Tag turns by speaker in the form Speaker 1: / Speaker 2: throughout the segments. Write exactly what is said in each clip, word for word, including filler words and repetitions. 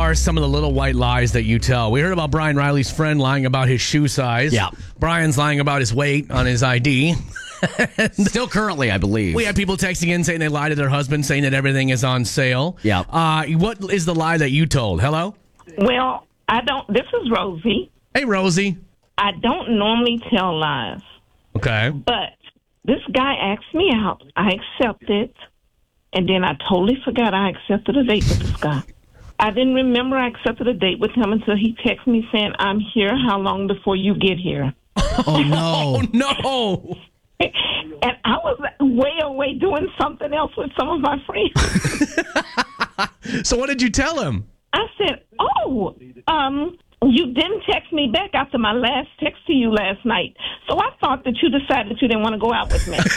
Speaker 1: are some of the little white lies that you tell? We heard about Brian Riley's friend lying about his shoe size.
Speaker 2: Yeah.
Speaker 1: Brian's lying about his weight on his I D.
Speaker 2: Still currently, I believe.
Speaker 1: We had people texting in saying they lied to their husband, saying that everything is on sale.
Speaker 2: Yeah.
Speaker 1: Uh, what is the lie that you told? Hello?
Speaker 3: Well, I don't. This is Rosie.
Speaker 1: Hey, Rosie.
Speaker 3: I don't normally tell lies,
Speaker 1: Okay.
Speaker 3: but this guy asked me out. I accepted, and then I totally forgot I accepted a date with this guy. I didn't remember I accepted a date with him until he texted me saying, "I'm here. How long before you get here?"
Speaker 2: Oh, no.
Speaker 1: Oh, no.
Speaker 3: And I was way away doing something else with some of my friends.
Speaker 1: So what did you tell him?
Speaker 3: I said, "Oh, um, you didn't text me back after my last text to you last night. So I thought that you decided that you didn't want to go out with me."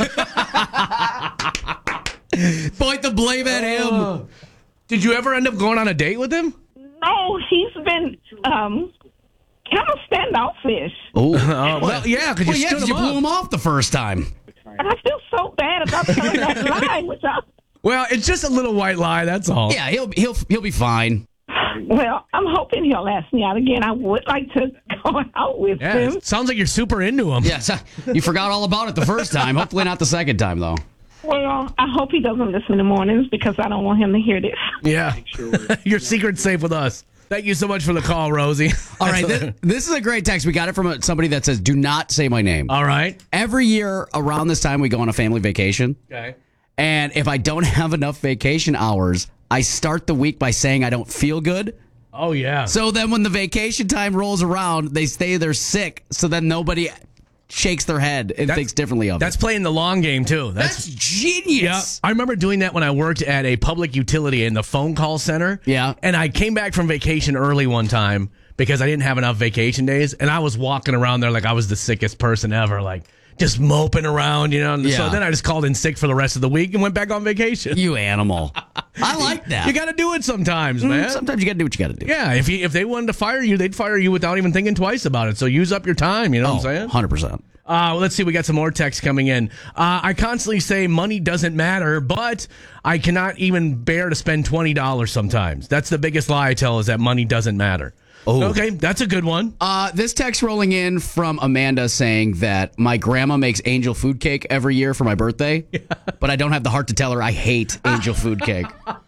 Speaker 2: Point the blame at him.
Speaker 1: Uh, did you ever end up going on a date with him?
Speaker 3: No, he's been um, kind of standoffish.
Speaker 2: Oh,
Speaker 1: Uh, well, yeah, because you
Speaker 2: well, yeah,
Speaker 1: stood
Speaker 2: 'cause
Speaker 1: him
Speaker 2: you blew
Speaker 1: up.
Speaker 2: him off the first time.
Speaker 3: And I feel so bad about telling that lie. Which I,
Speaker 1: Well, it's just a little white lie, that's all.
Speaker 2: Yeah, he'll he'll he'll be fine.
Speaker 3: well, I'm hoping he'll ask me out again. I would like to go out with
Speaker 1: Yeah,
Speaker 3: him.
Speaker 1: it sounds like you're super into him.
Speaker 2: Yes, you forgot all about it the first time. Hopefully not the second time, though.
Speaker 3: Well, I hope he doesn't listen in the mornings because I don't want him to hear this.
Speaker 1: Yeah. Your secret's safe with us. Thank you so much for the call, Rosie.
Speaker 2: All right, this, this is a great text. We got it from a, somebody that says, "Do not say my name."
Speaker 1: All right.
Speaker 2: Every year around this time, we go on a family vacation.
Speaker 1: Okay.
Speaker 2: And if I don't have enough vacation hours, I start the week by saying I don't feel good.
Speaker 1: Oh, yeah.
Speaker 2: So then when the vacation time rolls around, they say they're sick. So then nobody shakes their head and
Speaker 1: That's-
Speaker 2: thinks differently of
Speaker 1: That's
Speaker 2: it.
Speaker 1: playing the long game, too.
Speaker 2: That's
Speaker 1: Yeah.
Speaker 2: genius.
Speaker 1: I remember doing that when I worked at a public utility in the phone call center.
Speaker 2: Yeah.
Speaker 1: And I came back from vacation early one time because I didn't have enough vacation days. And I was walking around there like I was the sickest person ever, like just moping around, you know. And
Speaker 2: Yeah.
Speaker 1: So then I just called in sick for the rest of the week and went back on vacation.
Speaker 2: You animal. I like that.
Speaker 1: You got to do it sometimes,
Speaker 2: Mm,
Speaker 1: man.
Speaker 2: Sometimes you got to do what you got to do.
Speaker 1: Yeah, if you, if they wanted to fire you, they'd fire you without even thinking twice about it. So use up your time, you know what I'm saying?
Speaker 2: one hundred percent.
Speaker 1: Uh, well, let's see. We got some more texts coming in. Uh, I constantly say money doesn't matter, but I cannot even bear to spend twenty dollars sometimes. That's the biggest lie I tell, is that money doesn't matter.
Speaker 2: Oh.
Speaker 1: Okay, that's a good one.
Speaker 2: Uh, this text rolling in from Amanda saying that my grandma makes angel food cake every year for my birthday, but I don't have the heart to tell her I hate angel food cake.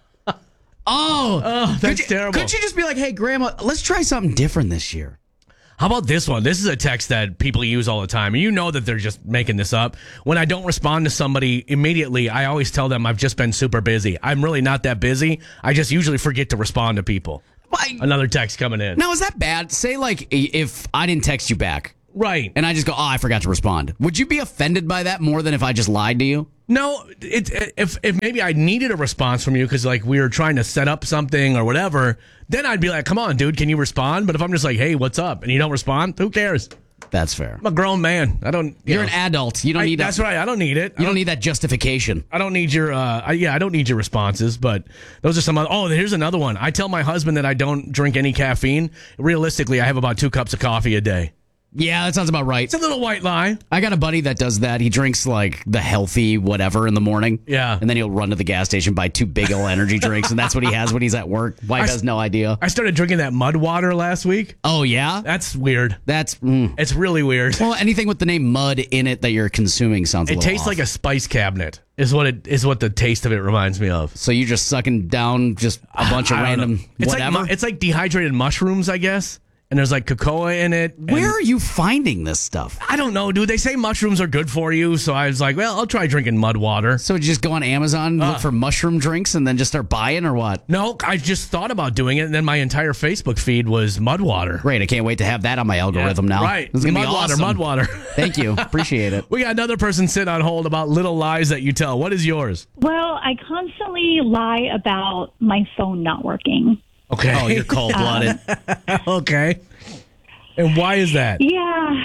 Speaker 2: Oh,
Speaker 1: Oh,
Speaker 2: could
Speaker 1: that's
Speaker 2: you,
Speaker 1: terrible.
Speaker 2: Could you just be like, "Hey, grandma, let's try something different this year"?
Speaker 1: How about this one? This is a text that people use all the time, and you know that they're just making this up. When I don't respond to somebody immediately, I always tell them I've just been super busy. I'm really not that busy. I just usually forget to respond to people.
Speaker 2: Why?
Speaker 1: Another text coming in.
Speaker 2: Now, is that bad? Say, like, if I didn't text you back
Speaker 1: Right.
Speaker 2: and I just go, "Oh, I forgot to respond." Would you be offended by that more than if I just lied to you?
Speaker 1: No, it, it, if if maybe I needed a response from you because like we were trying to set up something or whatever, then I'd be like, "Come on, dude, can you respond?" But if I'm just like, "Hey, what's up?" and you don't respond, who cares?
Speaker 2: That's fair.
Speaker 1: I'm a grown man. I don't. You
Speaker 2: You're
Speaker 1: know,
Speaker 2: an adult. You don't
Speaker 1: I-
Speaker 2: need
Speaker 1: that's
Speaker 2: that.
Speaker 1: right. I don't need it. I
Speaker 2: You don't need that justification.
Speaker 1: I don't need your. Uh, I, yeah, I don't need your responses. But those are some. Other, oh, here's another one. I tell my husband that I don't drink any caffeine. Realistically, I have about two cups of coffee a day.
Speaker 2: Yeah, that sounds about right.
Speaker 1: It's a little white lie.
Speaker 2: I got a buddy that does that. He drinks like the healthy whatever in the morning.
Speaker 1: Yeah.
Speaker 2: And then he'll run to the gas station, buy two big old energy drinks, and that's what he has when he's at work. Wife
Speaker 1: I-
Speaker 2: has no idea.
Speaker 1: I started drinking that mud water last week.
Speaker 2: Oh, yeah?
Speaker 1: That's weird.
Speaker 2: That's, mm.
Speaker 1: It's really weird.
Speaker 2: Well, anything with the name Mud in it that you're consuming sounds a
Speaker 1: It
Speaker 2: little
Speaker 1: tastes
Speaker 2: off.
Speaker 1: like a spice cabinet. Is what it is. What the taste of it reminds me of.
Speaker 2: So you're just sucking down just a bunch of
Speaker 1: I don't know.
Speaker 2: random
Speaker 1: It's
Speaker 2: whatever?
Speaker 1: Like, mu- it's like dehydrated mushrooms, I guess. And there's like cocoa in it. and-
Speaker 2: Where are you finding this stuff?
Speaker 1: I don't know, dude. They say mushrooms are good for you, so I was like, well, I'll try drinking mud water.
Speaker 2: So you just go on Amazon, look
Speaker 1: Uh.
Speaker 2: for mushroom drinks, and then just start buying, or what?
Speaker 1: No, I just thought about doing it, and then my entire Facebook feed was mud water.
Speaker 2: Great, I can't wait to have that on my algorithm now.
Speaker 1: Right.
Speaker 2: This is gonna
Speaker 1: mud
Speaker 2: be
Speaker 1: water,
Speaker 2: awesome.
Speaker 1: mud water.
Speaker 2: Thank you, appreciate it.
Speaker 1: We got another person sitting on hold about little lies that you tell. What is yours?
Speaker 4: Well, I constantly lie about my phone not working.
Speaker 1: Okay.
Speaker 2: Oh, you're cold blooded.
Speaker 1: okay. And why is that?
Speaker 4: Yeah,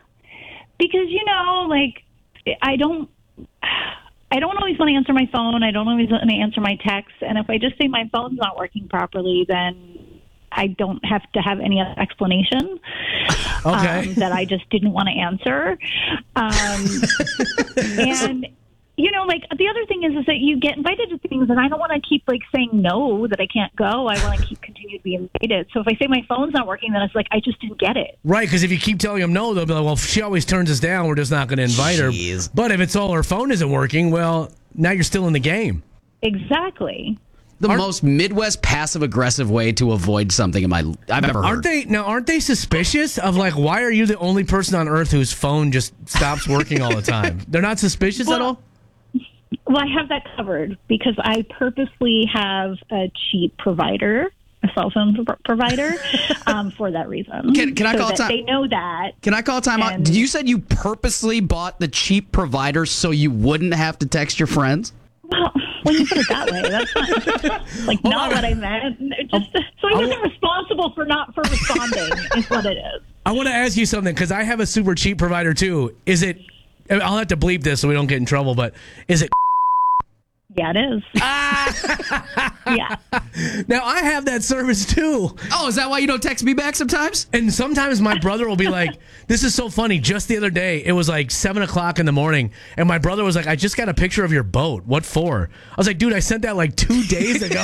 Speaker 4: because you know, like I don't, I don't always want to answer my phone. I don't always want to answer my texts. And if I just say my phone's not working properly, then I don't have to have any other explanation.
Speaker 1: Okay.
Speaker 4: Um, that I just didn't want to answer. Um, and. You know, like the other thing is, is that you get invited to things, and I don't want to keep like saying no that I can't go. I want to keep continue expecting you to be invited. So if I say my phone's not working, then it's like, I just didn't get it.
Speaker 1: Right, because if you keep telling them no, they'll be like, well, she always turns us down. We're just not going to invite
Speaker 2: Jeez.
Speaker 1: her. But if it's all her phone isn't working, well, now you're still in the game.
Speaker 4: Exactly.
Speaker 2: The
Speaker 1: Aren't-
Speaker 2: most Midwest passive-aggressive way to avoid something in my I've ever heard.
Speaker 1: Aren't they now? Aren't they suspicious of like why are you the only person on earth whose phone just stops working all the time? They're not suspicious at all.
Speaker 4: Well, I have that covered because I purposely have a cheap provider, a cell phone pro- provider, um, for that reason.
Speaker 2: Can- can I
Speaker 4: so
Speaker 2: call
Speaker 4: that
Speaker 2: time-
Speaker 4: They know that.
Speaker 2: Can I call time out?
Speaker 4: And-
Speaker 2: You said you purposely bought the cheap provider so you wouldn't have to text your friends?
Speaker 4: Well, when you put it that way, that's not like not what I meant. It Just so he wasn't responsible for not for responding is what it is.
Speaker 1: I want to ask you something because I have a super cheap provider too. Is it? I'll have to bleep this so we don't get in trouble. But is it?
Speaker 4: Yeah, it is. Yeah.
Speaker 1: Now I have that service too.
Speaker 2: Oh, is that why you don't text me back sometimes?
Speaker 1: And sometimes my brother will be like, this is so funny. Just the other day, it was like seven o'clock in the morning. And my brother was like, I just got a picture of your boat. What for? I was like, dude, I sent that like two days ago.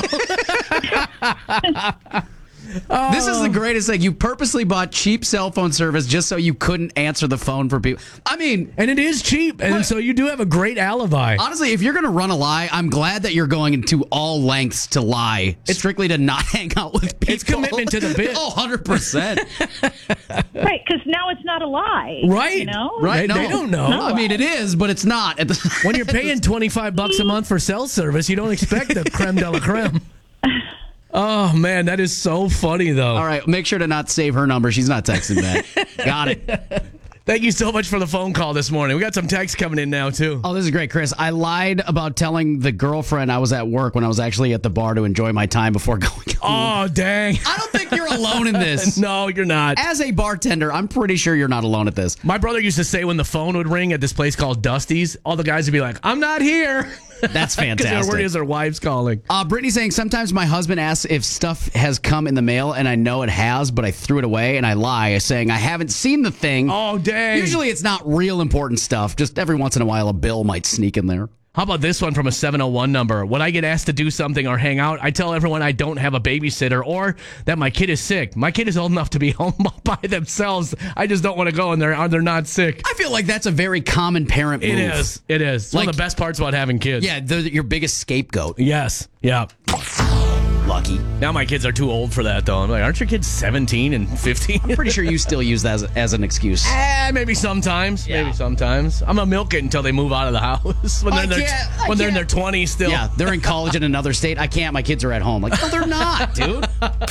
Speaker 2: This is the greatest thing. You purposely bought cheap cell phone service just so you couldn't answer the phone for people. I mean,
Speaker 1: And it is cheap. And
Speaker 2: What?
Speaker 1: so you do have a great alibi.
Speaker 2: honestly, if you're going to run a lie, I'm glad that you're going into all lengths to lie, strictly to not hang out with people.
Speaker 1: It's commitment to the bit.
Speaker 2: Oh, one hundred percent.
Speaker 4: Right, because now it's not a lie.
Speaker 1: Right.
Speaker 4: You know?
Speaker 2: Right?
Speaker 1: They- they don't know.
Speaker 2: No, I mean, it is, but it's not. At the-
Speaker 1: When you're paying twenty-five bucks a month for cell service, you don't expect the creme de la creme. Oh, man, that is so funny, though.
Speaker 2: All right, make sure to not save her number. She's not texting back. Got it.
Speaker 1: Thank you so much for the phone call this morning. We got some texts coming in now, too.
Speaker 2: Oh, this is great, Chris. I lied about telling the girlfriend I was at work when I was actually at the bar to enjoy my time before going home.
Speaker 1: Oh, dang.
Speaker 2: I don't think you're alone in this.
Speaker 1: No, you're not.
Speaker 2: As a bartender, I'm pretty sure you're not alone at this.
Speaker 1: My brother used to say when the phone would ring at this place called Dusty's, all the guys would be like, I'm not here.
Speaker 2: That's
Speaker 1: Because they're
Speaker 2: fantastic.
Speaker 1: worried as their wives calling.
Speaker 2: Uh, Brittany saying, sometimes my husband asks if stuff has come in the mail, and I know it has, but I threw it away, and I lie, saying I haven't seen the thing.
Speaker 1: Oh, dang.
Speaker 2: Usually it's not real important stuff. Just every once in a while, a bill might sneak in there.
Speaker 1: How about this one from a seven oh one number? When I get asked to do something or hang out, I tell everyone I don't have a babysitter or that my kid is sick. My kid is old enough to be home by themselves. I just don't want to go and they're, they're not sick.
Speaker 2: I feel like that's a very common parent move.
Speaker 1: It is. It is. It's one of
Speaker 2: Like-
Speaker 1: the best parts about having kids.
Speaker 2: Yeah, they're your biggest scapegoat.
Speaker 1: Yes. Yeah.
Speaker 2: Lucky.
Speaker 1: Now my kids are too old for that, though. I'm like, aren't your kids seventeen and fifteen?
Speaker 2: Pretty sure you still use that as, as an excuse.
Speaker 1: Eh, maybe sometimes.
Speaker 2: Yeah.
Speaker 1: Maybe sometimes. I'm gonna milk it until they move out of the house. When
Speaker 2: I
Speaker 1: they're in their,
Speaker 2: can't- I
Speaker 1: when they're in their
Speaker 2: can't.
Speaker 1: twenties still.
Speaker 2: Yeah, they're in college in another state. I can't. My kids are at home. Like, no, they're not, dude.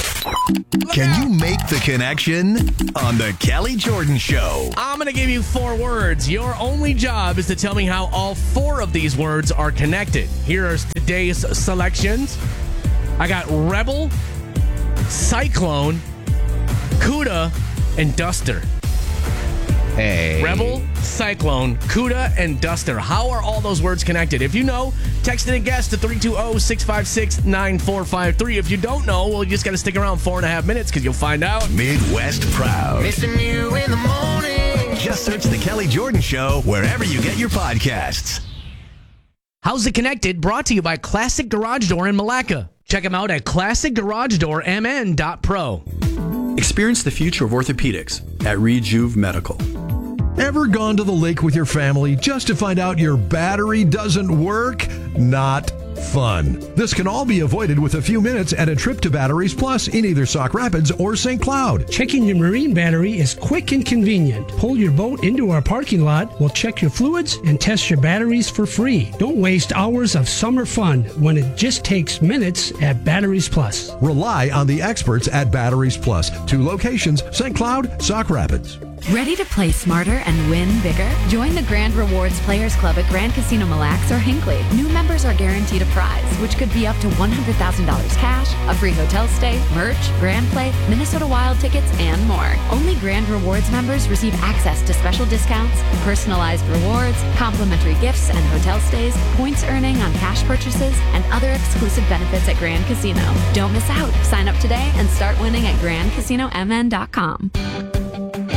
Speaker 5: Can you make the connection on the Kelly Jordan Show?
Speaker 1: I'm gonna give you four words. Your only job is to tell me how all four of these words are connected. Here are today's selections. I got Rebel, Cyclone, Cuda, and Duster.
Speaker 2: Hey.
Speaker 1: Rebel, Cyclone, Cuda, and Duster. How are all those words connected? If you know, text it and guess to three two zero, six five six, nine four five three. If you don't know, well, you just got to stick around four and a half minutes because you'll find out.
Speaker 5: Midwest Proud.
Speaker 6: Missing you in the morning.
Speaker 5: Just search The Kelly Jordan Show wherever you get your podcasts.
Speaker 1: How's It Connected? Brought to you by Classic Garage Door in Malacca. Check them out at classic garage door m n dot pro.
Speaker 7: Experience the future of orthopedics at Rejuve Medical.
Speaker 8: Ever gone to the lake with your family just to find out your battery doesn't work? Not fun. This can all be avoided with a few minutes at a trip to Batteries Plus in either Sauk Rapids or Saint Cloud.
Speaker 9: Checking your marine battery is quick and convenient. Pull your boat into our parking lot, we'll check your fluids and test your batteries for free. Don't waste hours of summer fun when it just takes minutes at Batteries Plus.
Speaker 8: Rely on the experts at Batteries Plus. Two locations, Saint Cloud, Sauk Rapids.
Speaker 10: Ready to play smarter and win bigger? Join the Grand Rewards Players Club at Grand Casino Mille Lacs or Hinckley. New members are guaranteed a prize, which could be up to one hundred thousand dollars cash, a free hotel stay, merch, Grand Play, Minnesota Wild tickets, and more. Only Grand Rewards members receive access to special discounts, personalized rewards, complimentary gifts and hotel stays, points earning on cash purchases, and other exclusive benefits at Grand Casino. Don't miss out. Sign up today and start winning at grand casino m n dot com.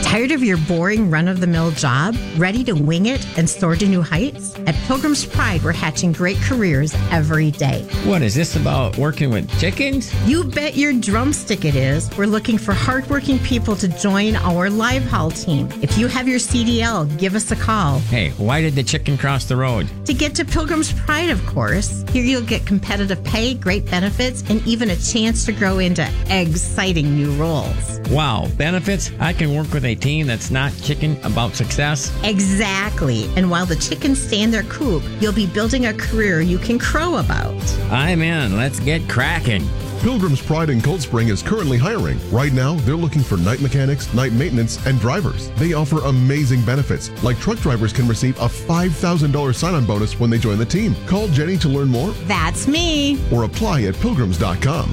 Speaker 11: Tired of your boring run-of-the-mill job? Ready to wing it and soar to new heights? At Pilgrim's Pride, we're hatching great careers every day.
Speaker 12: What, is this about working with chickens?
Speaker 11: You bet your drumstick it is. We're looking for hardworking people to join our live hall team. If you have your C D L, give us a call.
Speaker 12: Hey, why did the chicken cross the road?
Speaker 11: To get to Pilgrim's Pride, of course. Here you'll get competitive pay, great benefits, and even a chance to grow into exciting new roles.
Speaker 12: Wow, benefits? I can work with a team that's not chicken about success?
Speaker 11: Exactly. And while the chickens stay in their coop, you'll be building a career you can crow about.
Speaker 12: I'm in. Let's get cracking.
Speaker 13: Pilgrim's Pride in Cold Spring is currently hiring. Right now, they're looking for night mechanics, night maintenance, and drivers. They offer amazing benefits, like truck drivers can receive a five thousand dollars sign-on bonus when they join the team. Call Jenny to learn more.
Speaker 11: That's me.
Speaker 13: Or apply at pilgrims dot com.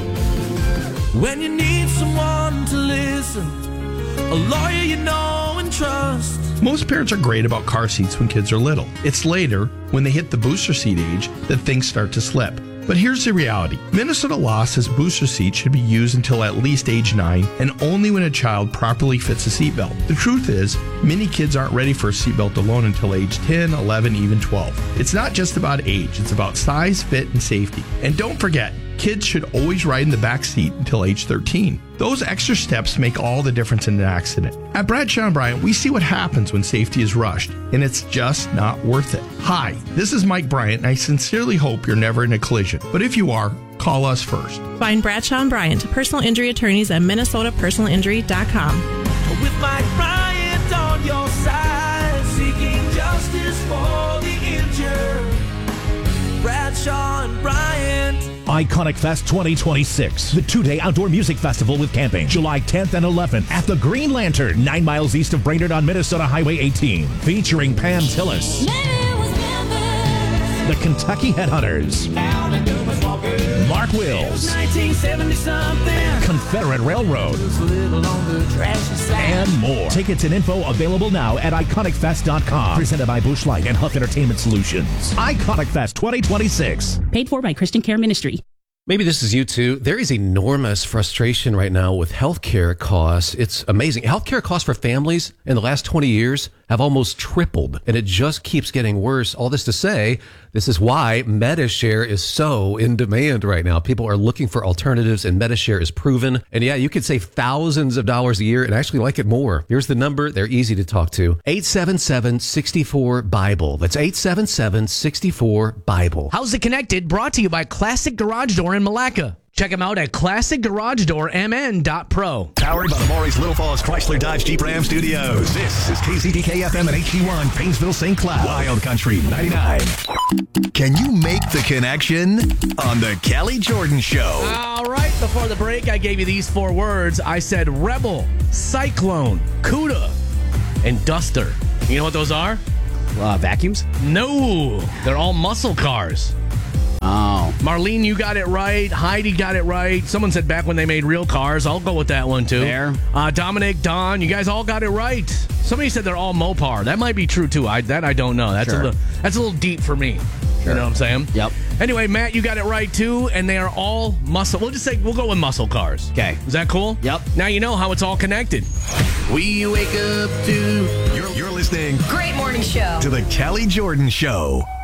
Speaker 6: When you need someone to listen, a lawyer you know and trust.
Speaker 14: Most parents are great about car seats when kids are little. It's later, when they hit the booster seat age, that things start to slip. But here's the reality. Minnesota law says booster seats should be used until at least age nine and only when a child properly fits a seatbelt. The truth is, many kids aren't ready for a seatbelt alone until age ten, eleven, even twelve. It's not just about age, it's about size, fit, and safety. And don't forget, kids should always ride in the back seat until age thirteen. Those extra steps make all the difference in an accident. At Bradshaw and Bryant, we see what happens when safety is rushed, and it's just not worth it. Hi, this is Mike Bryant, and I sincerely hope you're never in a collision. But if you are, call us first.
Speaker 15: Find Bradshaw and Bryant, personal injury attorneys at minnesota personal injury dot com.
Speaker 6: With Mike Bryant on your side, seeking justice for the injured. Bradshaw and Bryant.
Speaker 16: Iconic Fest twenty twenty-six, the two-day outdoor music festival with camping, July tenth and eleventh at the Green Lantern, nine miles east of Brainerd on Minnesota Highway eighteen, featuring Pam Tillis, the Kentucky Headhunters, Mark Wills, Confederate Railroad, and more. Tickets and info available now at iconic fest dot com. Presented by Busch Light and Huff Entertainment Solutions. Iconic Fest twenty twenty-six.
Speaker 17: Paid for by Christian Care Ministry.
Speaker 18: Maybe this is you too. There is enormous frustration right now with healthcare costs. It's amazing. Healthcare costs for families in the last twenty years have almost tripled, and it just keeps getting worse. All this to say, this is why MediShare is so in demand right now. People are looking for alternatives, and MediShare is proven. And yeah, you could save thousands of dollars a year and actually like it more. Here's the number. They're easy to talk to. eight seven seven, six four, Bible. That's eight seven seven, six four, Bible.
Speaker 1: How's It Connected? Brought to you by Classic Garage Door in Malacca. Check them out at classic garage door m n dot pro.
Speaker 5: Powered by the Maurice Little Falls Chrysler Dodge Jeep Ram Studios. This is K Z D K F M and H D one, Painesville, Saint Cloud. Wild Country ninety-nine. Can you make the connection on the Kelly Jordan Show?
Speaker 1: All right, before the break, I gave you these four words. I said Rebel, Cyclone, Cuda, and Duster. You know what those are?
Speaker 2: Uh, vacuums?
Speaker 1: No, they're all muscle cars.
Speaker 2: Oh.
Speaker 1: Marlene, you got it right. Heidi got it right. Someone said back when they made real cars. I'll go with that one, too.
Speaker 2: There.
Speaker 1: Uh, Dominic, Don, you guys all got it right. Somebody said they're all Mopar. That might be true, too. I, that I don't know. That's,
Speaker 2: sure.
Speaker 1: a little, that's a little deep for me. Sure. You know what I'm saying?
Speaker 2: Yep.
Speaker 1: Anyway, Matt, you got it right, too. And they are all muscle. We'll just say, we'll go with muscle cars.
Speaker 2: Okay.
Speaker 1: Is that cool?
Speaker 2: Yep.
Speaker 1: Now you know how it's all connected.
Speaker 5: We wake up to... You're, you're listening...
Speaker 19: Great morning show.
Speaker 5: ...to the Kelly Jordan Show.